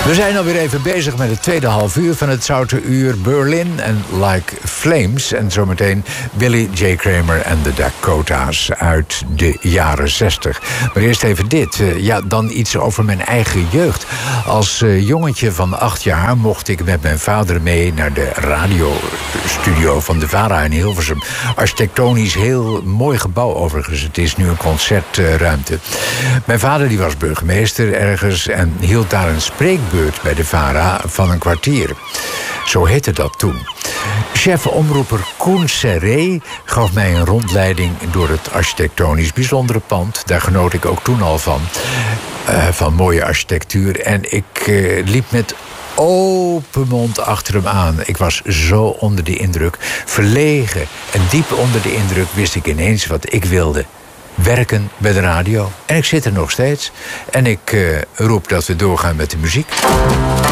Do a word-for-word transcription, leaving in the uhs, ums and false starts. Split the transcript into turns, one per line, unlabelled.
We zijn alweer even bezig met het tweede half uur van het Zoute Uur. Berlin en Like Flames. En zometeen Billy J. Kramer en de Dakota's uit de jaren zestig. Maar eerst even dit. Uh, ja, dan iets over mijn eigen jeugd. Als uh, jongetje van acht jaar mocht ik met mijn vader mee naar de radiostudio van de VARA in Hilversum. Architectonisch heel mooi gebouw overigens. Het is nu een concertruimte. Mijn vader die was burgemeester ergens en hield daar een spreekbeurt bij de VARA van een kwartier. Zo heette dat toen. Chef-omroeper Koen Serré gaf mij een rondleiding door het architectonisch bijzondere pand. Daar genoot ik ook toen al van. Uh, van mooie architectuur. En ik uh, liep met open mond achter hem aan. Ik was zo onder de indruk. Verlegen en diep onder de indruk wist ik ineens wat ik wilde. Werken bij de radio. En ik zit er nog steeds. En ik uh, roep dat we doorgaan met de muziek.